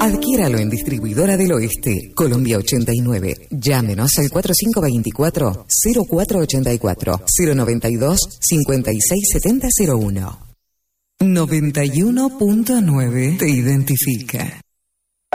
Adquiéralo en Distribuidora del Oeste, Colombia 89. Llámenos al 4524-0484, 092-567001. 91.9 te identifica.